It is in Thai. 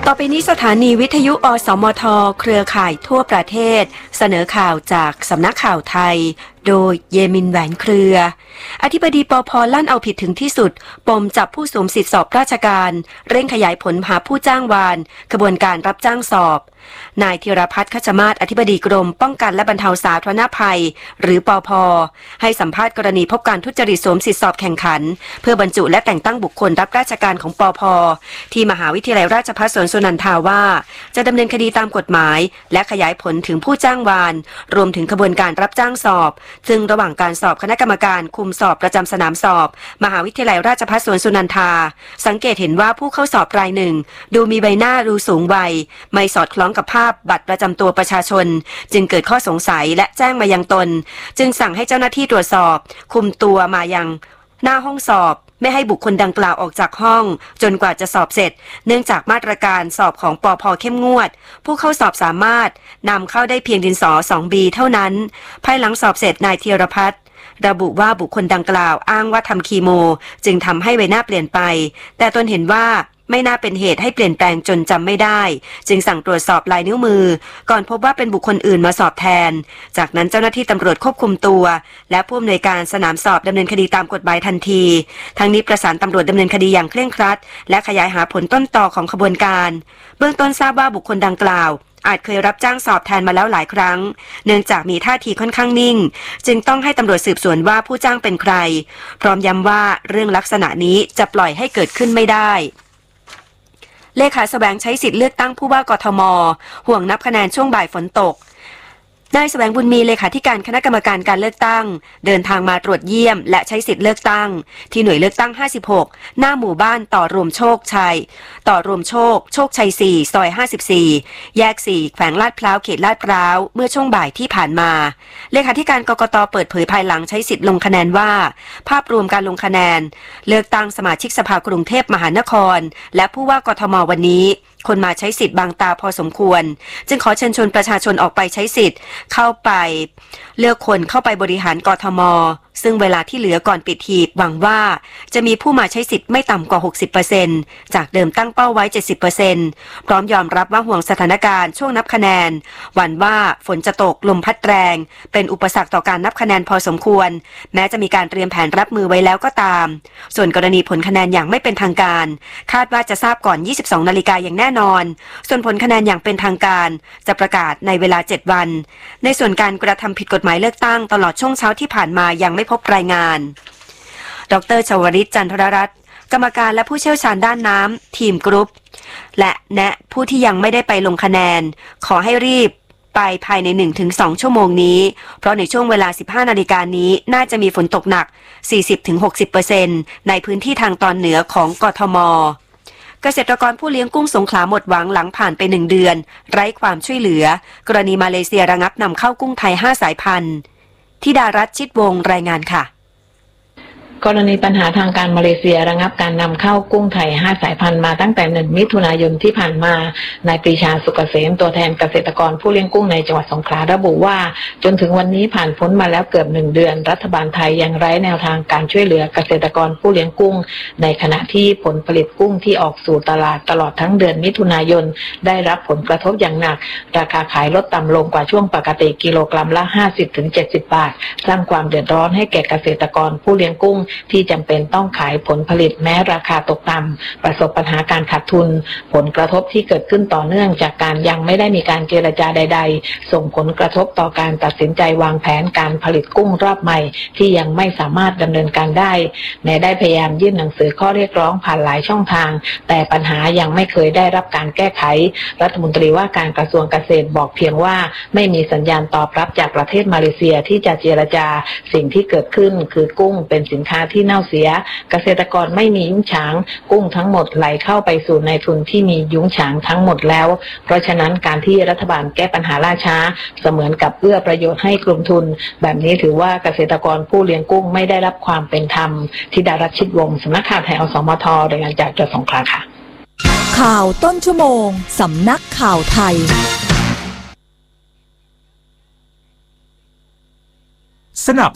ต่อไปนี้สถานีวิทยุอสมทเครือข่ายทั่วประเทศเสนอข่าวจากสำนักข่าวไทยโดยเยมินแหวนเครืออธิบดีปภ.ลั่นเอาผิดถึงที่สุดปมจับผู้สวมสิทธิสอบราชการเร่งขยายผลหาผู้จ้างวานกระบวนการรับจ้างสอบนายธีรพัฒน์ คัชมาศอธิบดีกรมป้องกันและบรรเทาสาธารณภัยหรือปภ.ให้สัมภาษณ์กรณีพบการทุจริตสวมสิทธิสอบแข่งขันเพื่อบรรจุและแต่งตั้งบุคคลรับราชการของปภ.ที่มหาวิทยาลัยราชภัฏสวนสุนันทาว่าจะดำเนินคดีตามกฎหมายและขยายผลถึงผู้จ้างวานรวมถึงกระบวนการรับจ้างสอบซึ่งระหว่างการสอบคณะกรรมการคุมสอบประจำสนามสอบมหาวิทยาลัยราชภัฏสวนสุนันทาสังเกตเห็นว่าผู้เข้าสอบรายหนึ่งดูมีใบหน้าดูสูงวัยไม่สอดคล้องกับภาพบัตรประจำตัวประชาชนจึงเกิดข้อสงสัยและแจ้งมายังตนจึงสั่งให้เจ้าหน้าที่ตรวจสอบคุมตัวมายังหน้าห้องสอบไม่ให้บุคคลดังกล่าวออกจากห้องจนกว่าจะสอบเสร็จเนื่องจากมาตรการสอบของปภ.เข้มงวดผู้เข้าสอบสามารถนำเข้าได้เพียงดินสอ 2B เท่านั้นภายหลังสอบเสร็จนายธีรพัฒน์ระบุว่าบุคคลดังกล่าวอ้างว่าทำคีโมจึงทำให้ใบหน้าเปลี่ยนไปแต่ตนเห็นว่าไม่น่าเป็นเหตุให้เปลี่ยนแปลงจนจำไม่ได้จึงสั่งตรวจสอบลายนิ้วมือก่อนพบว่าเป็นบุคคลอื่นมาสอบแทนจากนั้นเจ้าหน้าที่ตำรวจควบคุมตัวและผู้อำนวยการสนามสอบดำเนินคดีตามกฎหมายทันทีทั้งนี้ประสานตำรวจดำเนินคดีอย่างเคร่งครัดและขยายหาผลต้นตอของขบวนการเบื้องต้นทราบว่าบุคคลดังกล่าวอาจเคยรับจ้างสอบแทนมาแล้วหลายครั้งเนื่องจากมีท่าทีค่อนข้างนิ่งจึงต้องให้ตำรวจสืบสวนว่าผู้จ้างเป็นใครพร้อมย้ำว่าเรื่องลักษณะนี้จะปล่อยให้เกิดขึ้นไม่ได้เลขาแสวงใช้สิทธิ์เลือกตั้งผู้ว่ากทมห่วงนับคะแนนช่วงบ่ายฝนตกนายแสวงบุญมีเลขาธิการคณะกรรมการการเลือกตั้งเดินทางมาตรวจเยี่ยมและใช้สิทธิ์เลือกตั้งที่หน่วยเลือกตั้ง56หน้าหมู่บ้านต่อรวมโชคชัย4ซอย54แยก4แขวงลาดพร้าวเขตลาดพร้าวเมื่อช่วงบ่ายที่ผ่านมาเลขาธิการกกต.เปิดเผยภายหลังใช้สิทธิ์ลงคะแนนว่าภาพรวมการลงคะแนนเลือกตั้งสมาชิกสภากรุงเทพมหานครและผู้ว่ากทมวันนี้คนมาใช้สิทธิ์บางตาพอสมควรจึงขอเชิญชวนประชาชนออกไปใช้สิทธิ์เข้าไปเลือกคนเข้าไปบริหารกทมซึ่งเวลาที่เหลือก่อนปิดหีบหวังว่าจะมีผู้มาใช้สิทธิ์ไม่ต่ำกว่า 60% จากเดิมตั้งเป้าไว้ 70% พร้อมยอมรับว่าห่วงสถานการณ์ช่วงนับคะแนนหวั่นว่าฝนจะตกลมพัดแรงเป็นอุปสรรคต่อการนับคะแนนพอสมควรแม้จะมีการเตรียมแผนรับมือไว้แล้วก็ตามส่วนกรณีผลคะแนนอย่างไม่เป็นทางการคาดว่าจะทราบก่อน 22 นาฬิกาอย่างแน่นอนส่วนผลคะแนนอย่างเป็นทางการจะประกาศในเวลา 7 วันในส่วนการกระทำผิดกฎหมายเลือกตั้งตลอดช่วงเช้าที่ผ่านมายังไม่พบรายงานดร.ชวริต จันทรรัตน์กรรมการและผู้เชี่ยวชาญด้านน้ำทีมกรุ๊ปและแนะผู้ที่ยังไม่ได้ไปลงคะแนนขอให้รีบไปภายใน 1-2 ชั่วโมงนี้เพราะในช่วงเวลา 15 นาฬิกานี้น่าจะมีฝนตกหนัก 40-60% ในพื้นที่ทางตอนเหนือของกทมเกษตรกรผู้เลี้ยงกุ้งสงขลาหมดหวังหลังผ่านไป1 เดือนไร้ความช่วยเหลือกรณีมาเลเซียระงับนำเข้ากุ้งไทย5 สายพันธุ์ธิดารัตน์ ชิดวงศ์รายงานค่ะกรณีปัญหาทางการมาเลเซียระงับการนำเข้ากุ้งไทย5 สายพันธุ์มาตั้งแต่1 มิถุนายนที่ผ่านมานายปรีชาสุกเกษมตัวแทนเกษตรกรผู้เลี้ยงกุ้งในจังหวัดสงขลาระบุว่าจนถึงวันนี้ผ่านพ้นมาแล้วเกือบ1 เดือนรัฐบาลไทยยังไร้แนวทางการช่วยเหลือเกษตรกรผู้เลี้ยงกุ้งในขณะที่ผลผลิตกุ้งที่ออกสู่ตลาดตลอดทั้งเดือนมิถุนายนได้รับผลกระทบอย่างหนักราคาขายลดต่ำลงกว่าช่วงปกติกิโลกรัมละ 50-70 บาทสร้างความเดือดร้อนให้แก่เกษตรกรผู้เลี้ยงกุ้งที่จำเป็นต้องขายผลผลิตแม้ราคาตกต่ำประสบปัญหาการขาดทุนผลกระทบที่เกิดขึ้นต่อเนื่องจากการยังไม่ได้มีการเจรจาใดๆส่งผลกระทบต่อการตัดสินใจวางแผนการผลิตกุ้งรอบใหม่ที่ยังไม่สามารถดำเนินการได้แม้ได้พยายามยื่นหนังสือข้อเรียกร้องผ่านหลายช่องทางแต่ปัญหายังไม่เคยได้รับการแก้ไขรัฐมนตรีว่าการกระทรวงเกษตรบอกเพียงว่าไม่มีสัญญาณตอบรับจากประเทศมาเลเซียที่จะเจรจาสิ่งที่เกิดขึ้นคือกุ้งเป็นสินค้าที่เน่าเสียเกษตรกรไม่มียุ้งฉางกุ้งทั้งหมดไหลเข้าไปสู่นายทุนที่มียุ้งฉางทั้งหมดแล้วเพราะฉะนั้นการที่รัฐบาลแก้ปัญหาล่าช้าเสมือนกับเอื้อประโยชน์ให้กลุ่มทุนแบบนี้ถือว่าเกษตรกรผู้เลี้ยงกุ้งไม่ได้รับความเป็นธรรมธิดารัตน์ ชิดวงศ์สำนักข่าวไทยอสมทรายงานจากจังหวัดสงขลาค่ะข่าวต้นชั่วโมงสำนักข่าวไทยสนับ